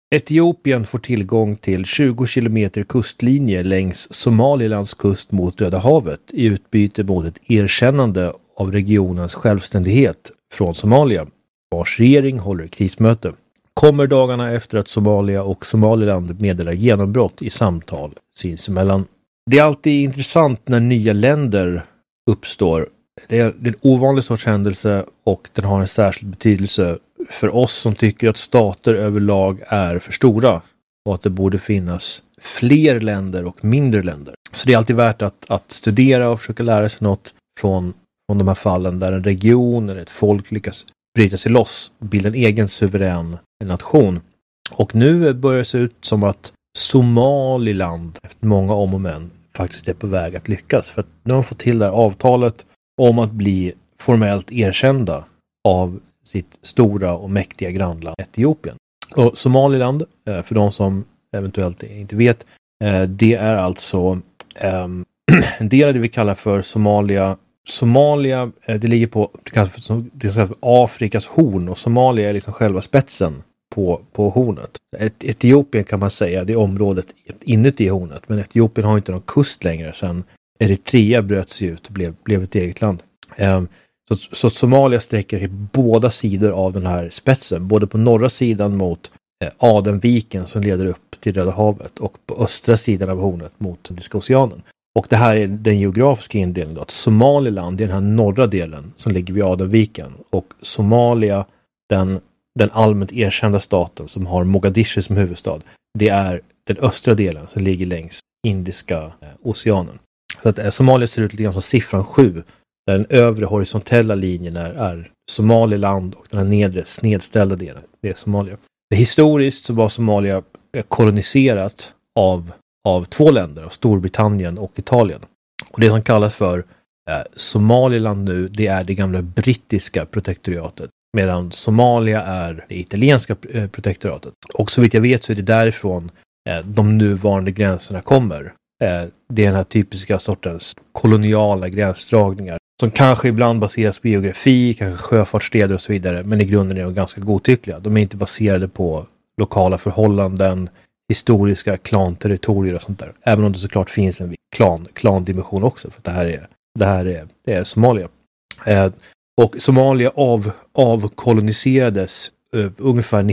Etiopien får tillgång till 20 kilometer kustlinje längs Somalilands kust mot Röda havet i utbyte mot ett erkännande av regionens självständighet från Somalia, vars regering håller krismöte. Kommer dagarna efter att Somalia och Somaliland meddelar genombrott i samtal sinsemellan. Det är alltid intressant när nya länder uppstår. Det är en ovanlig sorts händelse och den har en särskild betydelse för oss som tycker att stater överlag är för stora och att det borde finnas fler länder och mindre länder. Så det är alltid värt att studera och försöka lära sig något från de här fallen där en region eller ett folk lyckas bryta sig loss och bilda en egen suverän nation. Och nu börjar det se ut som att Somaliland efter många om och men faktiskt är på väg att lyckas. För att nu har de fått till det här avtalet om att bli formellt erkända av sitt stora och mäktiga grannland Etiopien. Och Somaliland, för de som eventuellt inte vet, det är alltså en del av det vi kallar för Somalia. Somalia, det ligger på det kallas för Afrikas horn och Somalia är liksom själva spetsen på hornet. Etiopien kan man säga, det är området inuti hornet, men Etiopien har inte någon kust längre sen Eritrea bröt sig ut och blev ett eget land. Så Somalia sträcker sig båda sidor av den här spetsen, både på norra sidan mot Adenviken som leder upp till Röda havet och på östra sidan av hornet mot Indiska oceanen. Och det här är den geografiska indelningen då, att Somaliland är den här norra delen som ligger vid Adenviken och Somalia, den allmänt erkända staten som har Mogadishu som huvudstad, det är den östra delen som ligger längs Indiska oceanen. Så att Somalia ser ut lite grann som siffran 7, där den övre horisontella linjen är Somaliland och den här nedre snedställda delen, det är Somalia. Historiskt så var Somalia koloniserat av två länder, av Storbritannien och Italien. Och det som kallas för Somaliland nu, det är det gamla brittiska protektoriatet. Medan Somalia är det italienska protektoratet. Och så vitt jag vet så är det därifrån de nuvarande gränserna kommer. Det är den här typiska sortens koloniala gränsdragningar. Som kanske ibland baseras på geografi, kanske sjöfartsstäder och så vidare. Men i grunden är de ganska godtyckliga. De är inte baserade på lokala förhållanden, historiska klanterritorier och sånt där. Även om det såklart finns en klandimension också. För det här är Somalia. Och Somalia avkoloniserades ungefär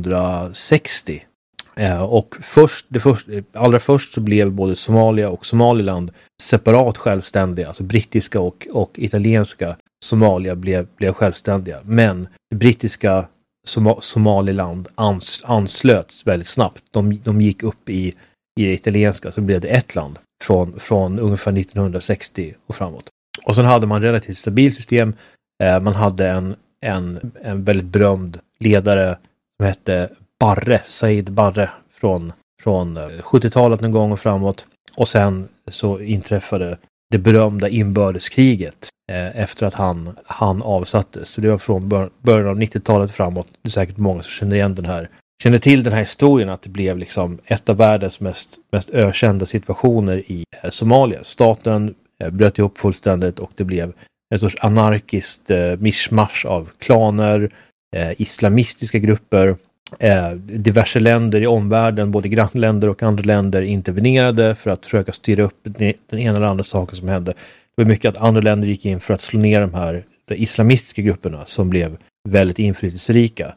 1960. Och allra först så blev både Somalia och Somaliland separat självständiga. Alltså brittiska och italienska Somalia blev självständiga. Men det brittiska Somaliland anslöts väldigt snabbt. De gick upp i det italienska, så blev det ett land från ungefär 1960 och framåt. Och sen hade man relativt stabilt system. Man hade en väldigt berömd ledare som hette Said Barre från 70-talet någon gång och framåt. Och sen så inträffade det berömda inbördeskriget efter att han avsattes. Så det var från början av 90-talet framåt. Det är säkert många som känner till den här historien, att det blev liksom ett av världens mest ökända situationer i Somalia. Staten bröt ihop fullständigt och det blev en sorts anarkiskt mischmasch av klaner, islamistiska grupper. Diverse länder i omvärlden, både grannländer och andra länder, intervenerade för att försöka styra upp den ena eller andra saken som hände. Det var mycket att andra länder gick in för att slå ner de islamistiska grupperna som blev väldigt inflytelserika.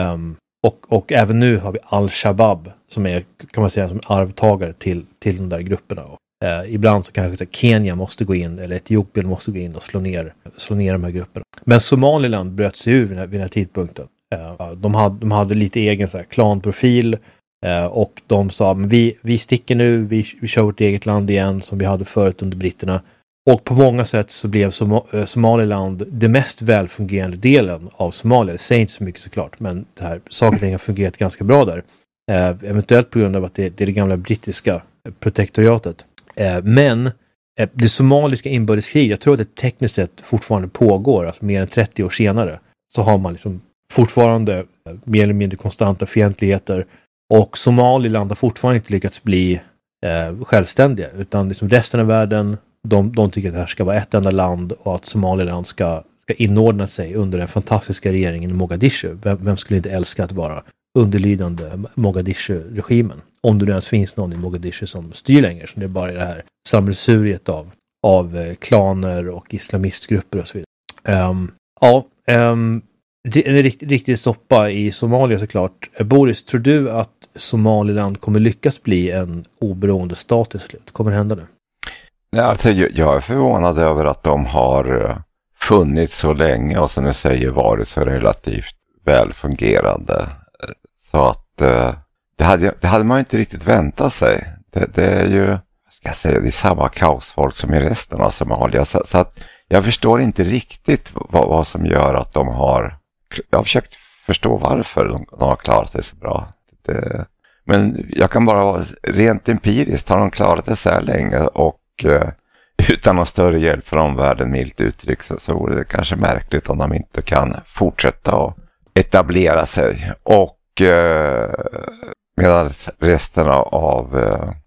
Och även nu har vi Al-Shabaab som är, kan man säga, som arvtagare till de där grupperna. Ibland så kanske Kenya måste gå in, eller Etiopien måste gå in och slå ner de här grupperna. Men Somaliland bröt sig ur vid den här tidpunkten. De hade lite egen så här klanprofil och de sa, men vi sticker nu, vi kör vårt eget land igen som vi hade förut under britterna. Och på många sätt så blev Somaliland det mest välfungerande delen av Somalia. Det säger inte så mycket såklart, men det här saker har fungerat ganska bra där. Eventuellt på grund av att det är det gamla brittiska protektoriatet. Men det somaliska inbördeskriget, jag tror att det tekniskt sett fortfarande pågår, alltså mer än 30 år senare, så har man liksom fortfarande mer eller mindre konstanta fientligheter, och Somaliland har fortfarande inte lyckats bli självständiga, utan liksom resten av världen, de tycker att det här ska vara ett enda land och att Somaliland ska inordna sig under den fantastiska regeringen i Mogadishu. Vem skulle inte älska att vara underlydande Mogadishu-regimen. Om det ens finns någon i Mogadishu som styr längre, så det är bara det här sammelsuriet av klaner och islamistgrupper och så vidare. Det är en riktig soppa i Somalia såklart. Boris, tror du att Somaliland kommer lyckas bli en oberoende stat till slut? Kommer det hända nu? Ja, alltså, jag är förvånad över att de har funnits så länge och som jag säger varit så relativt välfungerande. Så att det hade man inte riktigt väntat sig. Det är ju, ska jag säga, det är samma kaosfolk som i resten av Somalia. Så att jag förstår inte riktigt vad som gör att de har... Jag har försökt förstå varför de har klarat det så bra. Men jag kan bara vara rent empiriskt, har de klarat det så här länge och utan någon större hjälp från omvärlden, milt uttryck, så vore det kanske märkligt om de inte kan fortsätta att etablera sig. Och medan resten av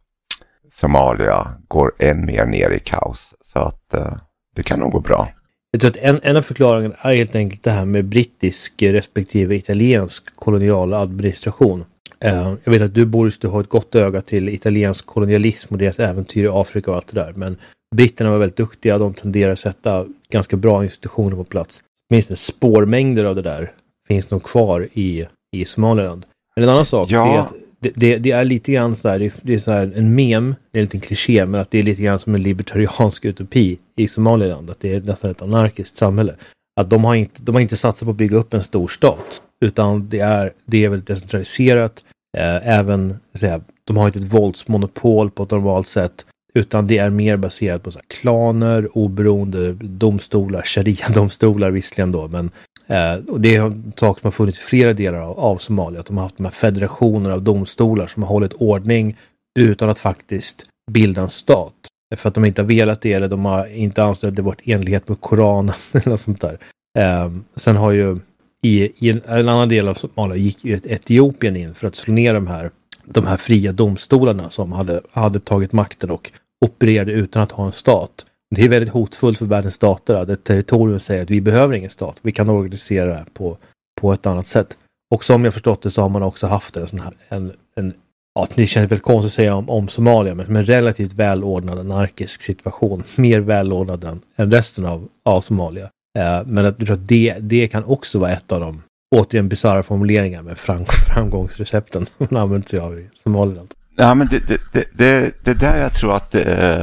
Somalia går än mer ner i kaos. Så att det kan nog gå bra. Jag tror att en av förklaringarna är helt enkelt det här med brittisk respektive italiensk kolonial administration. Jag vet att du har ett gott öga till italiensk kolonialism och deras äventyr i Afrika och allt det där. Men britterna var väldigt duktiga. De tenderar att sätta ganska bra institutioner på plats. Minst en spårmängder av det där finns nog kvar i Somaliland. Men en annan sak är att det är lite grann så här, det är så här en mem, det är lite en kliché, men att det är lite grann som en libertariansk utopi i Somaliland, att det är nästan ett anarkiskt samhälle. Att de har inte satsat på att bygga upp en stor stat, utan det är väldigt decentraliserat. Även de har inte ett våldsmonopol på ett normalt sätt, utan det är mer baserat på så här klaner, oberoende domstolar, sharia-domstolar visserligen då, men och det är en sak som har funnits i flera delar av Somalia, att de har haft de här federationer av domstolar som har hållit ordning utan att faktiskt bilda en stat. För att de inte har velat det, eller de har inte ansett att det varit enlighet med Koranen eller något sånt där. Sen har ju i en annan del av Somalia gick ju Etiopien in för att slå ner de här fria domstolarna som hade tagit makten och opererade utan att ha en stat. Det är väldigt hotfullt för världens stater. Det territorium säger att vi behöver ingen stat. Vi kan organisera det här på ett annat sätt. Och som jag förstått det så har man också haft en sån här det känns väldigt konstigt att säga om Somalia, men en relativt välordnad anarkisk situation. Mer välordnad än resten av Somalia. Men jag tror att det kan också vara ett av de återigen bisarra formuleringar med framgångsrecepten man använder sig av i Somaliland. Ja, men det där jag tror att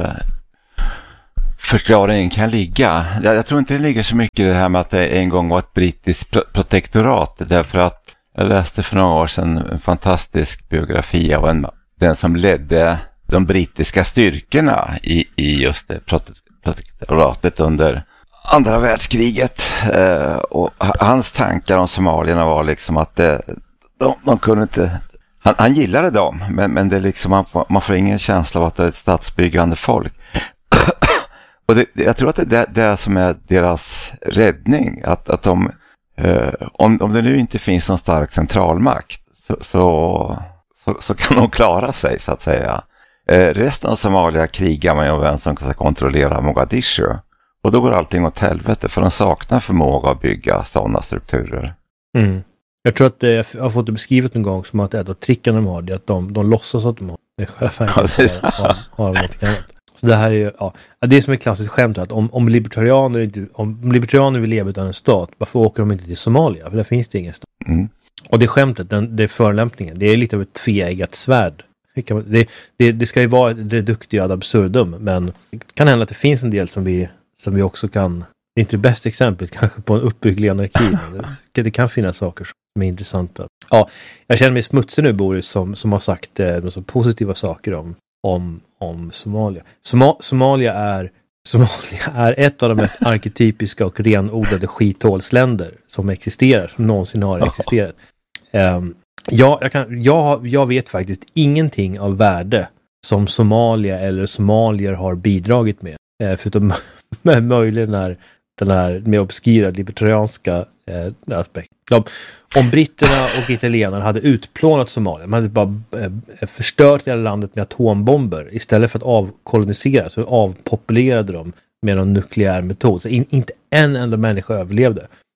förklaringen kan ligga. Jag tror inte det ligger så mycket i det här med att det en gång var ett brittiskt protektorat, därför att jag läste för några år sedan en fantastisk biografi av den som ledde de brittiska styrkorna i just det protektoratet under andra världskriget. Och hans tankar om somalierna var liksom att man kunde inte... Han gillade dem, men det är liksom, man får ingen känsla av att det är ett statsbyggande folk. Och jag tror att det är det som är deras räddning. Att de, om det nu inte finns någon stark centralmakt så kan de klara sig, så att säga. Resten av Somalia krigar man ju om vem som ska kontrollera Mogadishu. Och då går allting åt helvete, för de saknar förmåga att bygga sådana strukturer. Mm. Jag tror att jag har fått det beskrivet en gång som att ett av trickarna de har, det är att de låtsas att de har det själva har något annat. Så det här är ju, det är som ett klassiskt skämt att om libertarianer vill leva utan en stat, varför åker de inte till Somalia? För där finns det ingen stat. Mm. Och det skämtet, det är förolämpningen, det är lite av ett tveeggat svärd. Det ska ju vara ett reduktiv ad absurdum, men det kan hända att det finns en del som vi också kan. Det är inte det bästa exemplet kanske på en uppbygglig anarki, men det kan finnas saker som är intressanta. Ja, jag känner mig smutsig nu, Boris, som har sagt så positiva saker om Somalia. Somalia är ett av de mest arketypiska och renodlade skithålsländer som existerar, som någonsin har existerat. Jag vet faktiskt ingenting av värde som Somalia eller somalier har bidragit med. Förutom möjligen den här mer obskyra libertarianska aspekten. Om britterna och italienarna hade utplånat Somalia, man hade bara förstört hela landet med atombomber istället för att avkolonisera, så avpopulerade de med någon nukleär metod. Så inte en enda människa överlevde.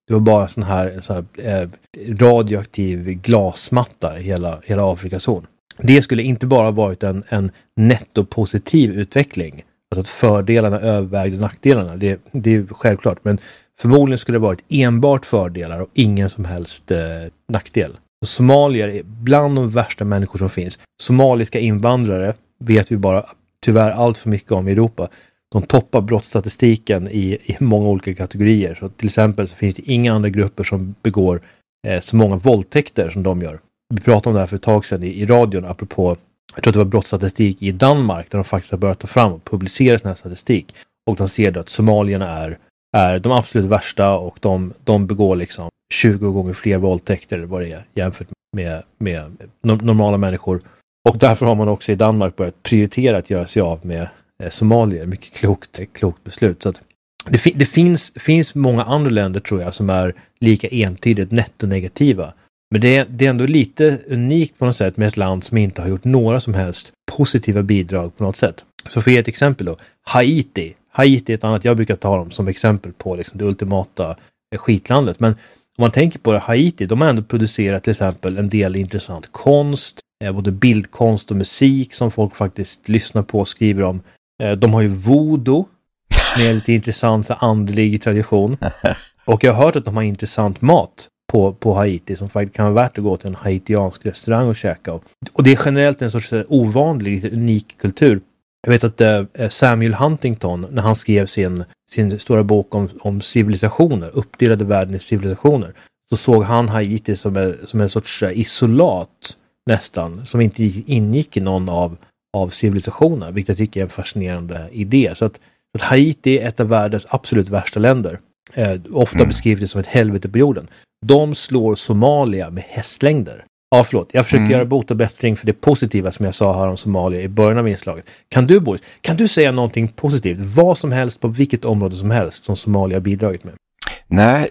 Det var bara en sån här radioaktiv glasmatta i hela Afrikas horn. Det skulle inte bara varit en nettopositiv utveckling. Alltså att fördelarna övervägde nackdelarna. Det är ju självklart. Men förmodligen skulle det varit enbart fördelar och ingen som helst nackdel. Och somalier är bland de värsta människor som finns. Somaliska invandrare vet vi bara tyvärr allt för mycket om i Europa. De toppar brottsstatistiken i många olika kategorier. Så till exempel så finns det inga andra grupper som begår så många våldtäkter som de gör. Vi pratade om det här för ett tag sedan i radion apropå, jag tror att det var brottsstatistik i Danmark där de faktiskt har börjat ta fram och publicera sån här statistik. Och de ser då att somalierna är de absolut värsta och de begår liksom 20 gånger fler våldtäkter eller vad det är jämfört med normala människor. Och därför har man också i Danmark börjat prioritera att göra sig av med somalier. Mycket klokt beslut. Så att det finns många andra länder tror jag som är lika entydigt nettonegativa. Men det är ändå lite unikt på något sätt med ett land som inte har gjort några som helst positiva bidrag på något sätt. Så för ett exempel då, Haiti. Haiti är ett annat jag brukar ta dem som exempel på liksom det ultimata skitlandet. Men om man tänker på det, Haiti, de har ändå producerat till exempel en del intressant konst, både bildkonst och musik som folk faktiskt lyssnar på och skriver om. De har ju voodoo, som är lite intressant så andlig tradition. Och jag har hört att de har intressant mat på Haiti som faktiskt kan vara värt att gå till en haitiansk restaurang och käka. Och det är generellt en sorts ovanlig, lite unik kultur. Jag vet att Samuel Huntington, när han skrev sin stora bok om civilisationer, uppdelade världen i civilisationer, så såg han Haiti som en sorts isolat nästan, som inte ingick i någon av civilisationer, vilket jag tycker är en fascinerande idé. Så att Haiti är ett av världens absolut värsta länder. Ofta beskrivs det som ett helvete på jorden. De slår Somalia med hästlängder. Ja, förlåt. Jag försöker göra bot och bättring för det positiva som jag sa här om Somalia i början av inslaget. Boris, kan du säga någonting positivt? Vad som helst på vilket område som helst som Somalia har bidragit med? Nej,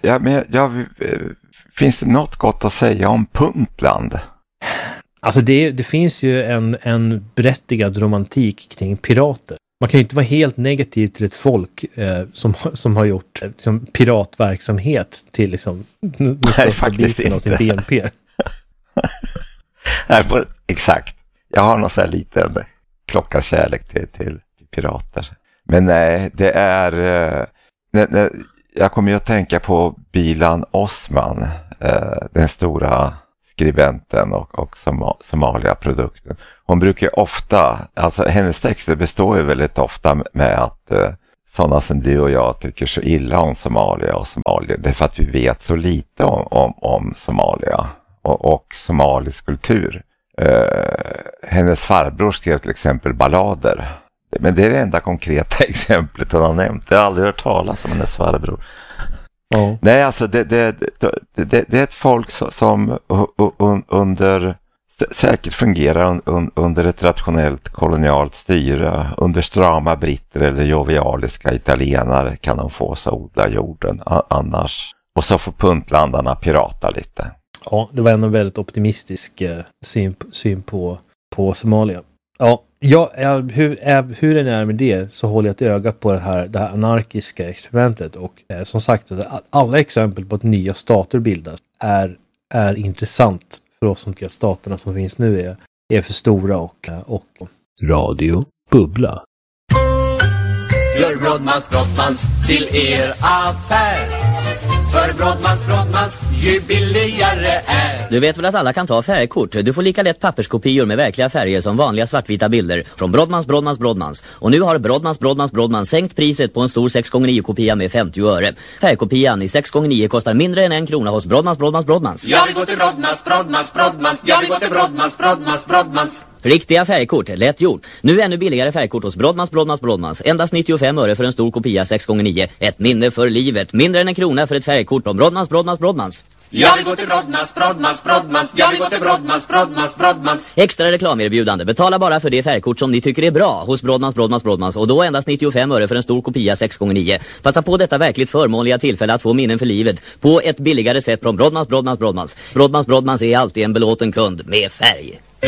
finns det något gott att säga om Puntland? Alltså det finns ju en berättigad romantik kring pirater. Man kan ju inte vara helt negativ till ett folk som har gjort liksom, piratverksamhet till liksom, nej, faktiskt inte. Av sin BNP. Nej, exakt. Jag har någon sån här liten klockarkärlek till pirater. Men nej, det är... jag kommer ju att tänka på Bilan Osman, den stora skribenten och Somalia-produkten. Hon brukar ofta, alltså hennes texter består ju väldigt ofta med att sådana som du och jag tycker så illa om Somalia och somalier. Det är för att vi vet så lite om Somalia och somalisk kultur. Hennes farbror skrev till exempel ballader. Men det är det enda konkreta exemplet hon har nämnt. Jag har aldrig hört talas om hennes farbror. Oh. Nej, alltså det är ett folk som säkert fungerar under ett rationellt kolonialt styre. Under strama britter eller jovialiska italienare kan de få så odla jorden annars. Och så får puntlandarna pirata lite. Ja, det var en väldigt optimistisk syn på Somalia. Ja, hur den är med det så håller jag ett öga på det här anarkiska experimentet och som sagt alla exempel på att nya stater bildas är intressant för oss som tycker att staterna som finns nu är för stora och Radio Bubbla. Gör Brodmans till er affär. För Brodmans ju billigare är. Du vet väl att alla kan ta färgkort? Du får lika lätt papperskopior med verkliga färger som vanliga svartvita bilder från Brodmans. Och nu har Brodmans sänkt priset på en stor 6x9-kopia med 50 öre. Färgkopian i 6x9 kostar mindre än 1 krona hos Brodmans. Jag vill gå till Brodmans. Jag vill gå till Brodmans. Riktiga färgkort, lätt gjort. Nu ännu billigare färgkort hos Brodmans. Endast 95 öre för en stor kopia 6x9. Ett minne för livet. Mindre än 1 krona för ett färgkort om Brodmans. Jag vill gå till Brodmans. Jag vill gå till Brodmans. Extra reklamerbjudande. Betala bara för det färgkort som ni tycker är bra hos Brodmans. Och då endast 95 öre för en stor kopia 6x9. Passa på detta verkligt förmånliga tillfälle att få minnen för livet på ett billigare sätt från Brodmans. Brodmans är alltid en belåten kund med färg.